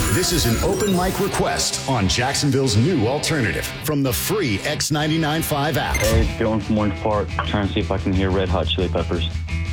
This is an open mic request on Jacksonville's new alternative from the free X99.5 app. Hey, it's Dylan from Orange Park. Trying to see if I can hear Red Hot Chili Peppers.